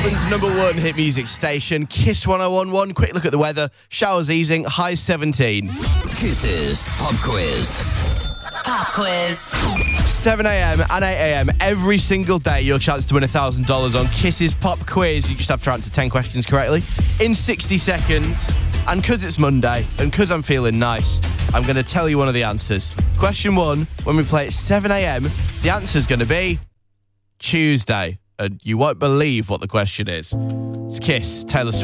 Melbourne's number one hit music station, Kiss 101.1. Quick look at the weather. Showers easing, high 17. Kiss's Pop Quiz. Pop Quiz. 7 a.m. and 8 a.m. every single day, your chance to win $1,000 on Kiss's Pop Quiz. You just have to answer 10 questions correctly in 60 seconds. And because it's Monday, and because I'm feeling nice, I'm going to tell you one of the answers. Question 1, when we play at 7 a.m, the answer's going to be Tuesday. And you won't believe what the question is. It's Kiss, Taylor Swift.